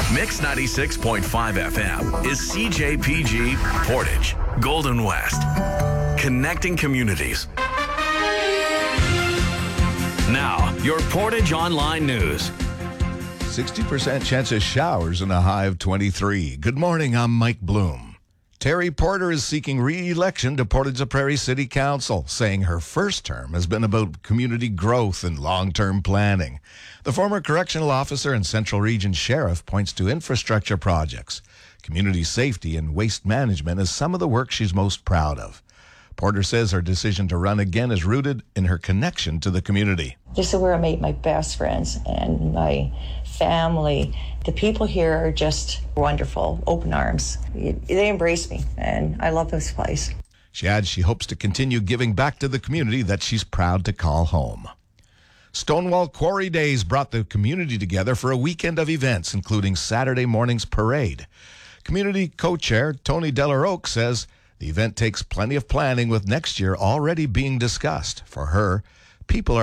Mix 96.5 FM is CJPG Portage, Golden West. Connecting communities. Now, your Portage Online News. 60% chance of showers and a high of 23. Good morning, I'm Mike Bloom. Terry Porter is seeking re-election to Portage Prairie City Council, saying her first term has been about community growth and long-term planning. The former correctional officer and Central Region Sheriff points to infrastructure projects, community safety, and waste management as some of the work she's most proud of. Porter says her decision to run again is rooted in her connection to the community. This is where I made my best friends and my family. The people here are just wonderful, open arms. They embrace me, and I love this place. She adds she hopes to continue giving back to the community that she's proud to call home. Stonewall Quarry Days brought the community together for a weekend of events, including Saturday morning's parade. Community co-chair Tony Delaroque says the event takes plenty of planning, with next year already being discussed. For her, people are